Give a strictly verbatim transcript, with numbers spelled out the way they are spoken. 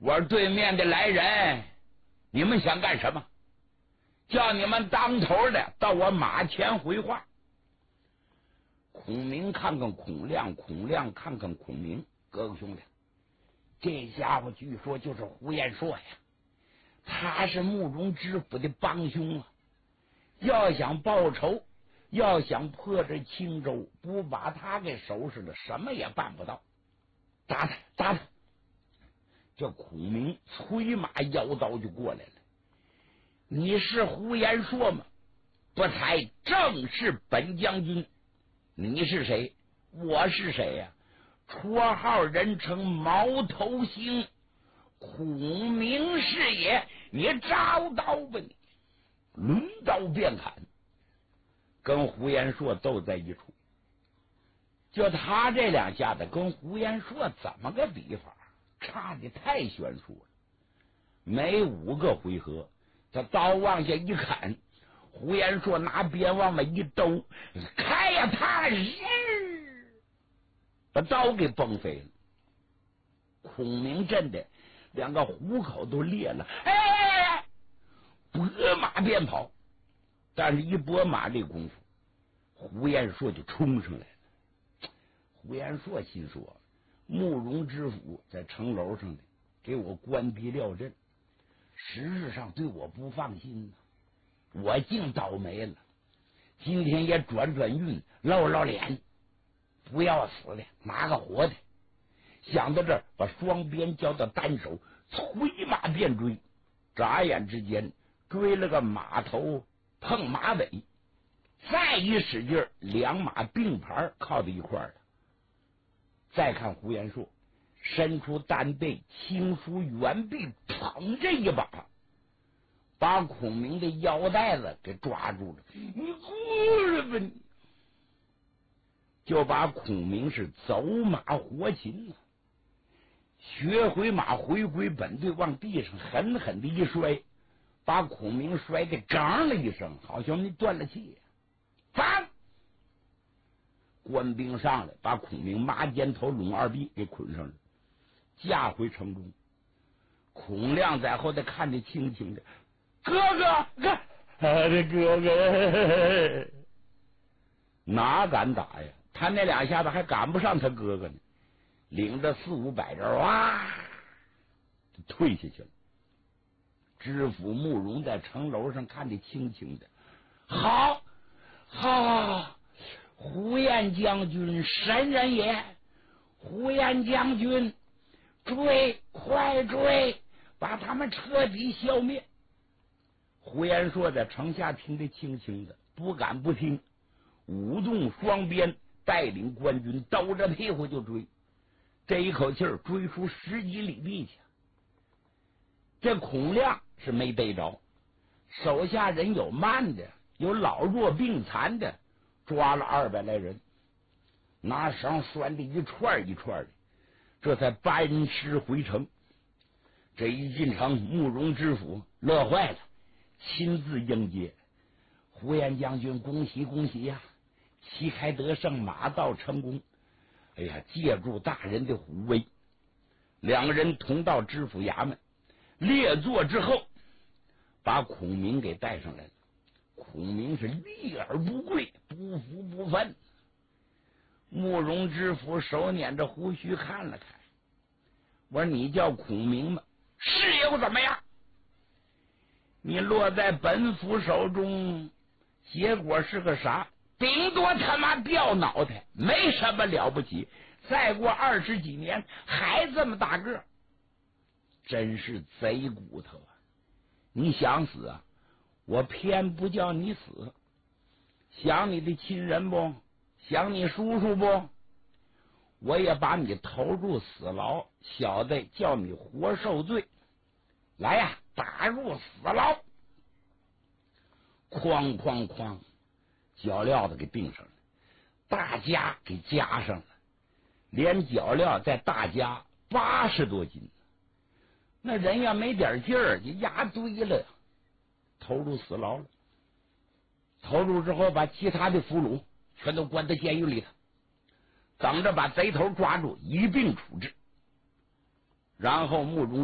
我说对面的来人，你们想干什么？叫你们当头的到我马前回话。孔明看看孔亮，孔亮看看孔明，哥哥兄弟，这家伙据说就是胡延硕呀，他是慕容知府的帮凶啊！要想报仇，要想破这青州，不把他给收拾了，什么也办不到。打他，打他！这孔明催马摇刀就过来了。你是胡延硕吗？不才正是本将军。你是谁？我是谁呀、啊？绰号人称毛头星，孔明是也。你招刀吧你！抡刀便砍，跟胡延硕斗在一处。就他这两下子跟胡延硕怎么个比法？差的太悬殊了。每五个回合，他刀往下一砍，胡延硕拿鞭往外一兜，开呀他日，把刀给崩飞了。孔明震的两个虎口都裂了，哎，拨马便跑。但是一拨马这功夫，胡延硕就冲上来了。胡延硕心说，慕容知府在城楼上的给我关闭料阵，实质上对我不放心呢。我竟倒霉了，今天也转转运，露露脸，不要死的，拿个活的。想到这儿，把双鞭交到单手，催马便追。眨眼之间，追了个马头碰马尾，再一使劲，两马并排靠在一块儿了。再看胡延硕，伸出单背，轻舒圆臂，捧着一把，把孔明的腰带子给抓住了。你过来吧你！就把孔明是走马活擒了。学回马回归本队，往地上狠狠的一摔，把孔明摔得刚了一声，好像你断了气。翻！官兵上来，把孔明马肩头拢二臂给捆上了，架回城中。孔亮在后头看得清清的，哥哥，哥，他的哥哥，哪敢打呀？他那两下子还赶不上他哥哥呢，领着四五百人哇，就退下去了。知府慕容在城楼上看得清清的，好，好。胡延将军神人也！胡延将军，追，快追，把他们彻底消灭！胡延硕在城下听得清清的，不敢不听，舞动双鞭，带领官军兜着屁股就追。这一口气儿追出十几里地去。这孔亮是没逮着，手下人有慢的，有老弱病残的。抓了二百来人，拿绳拴的一串一串的，这才班师回城。这一进城，慕容知府乐坏了，亲自迎接。胡延将军，恭喜恭喜呀、啊！旗开得胜，马到成功。哎呀，借助大人的虎威，两个人同到知府衙门列坐之后，把孔明给带上来了。孔明是立而不跪，不服不忿。慕容知府手捻着胡须看了看，我说你叫孔明吗？是又怎么样？你落在本府手中，结果是个啥？顶多他妈掉脑袋，没什么了不起。再过二十几年还这么大个，真是贼骨头啊！你想死啊？我偏不叫你死。想你的亲人不？想你叔叔不？我也把你投入死牢，小的叫你活受罪。来呀，打入死牢！哐哐哐，脚镣子给钉上了，大枷给加上了，连脚镣在大枷八十多斤，那人要没点劲儿就压堆了，投入死牢了。投入之后，把其他的俘虏全都关在监狱里头，等着把贼头抓住一并处置。然后慕容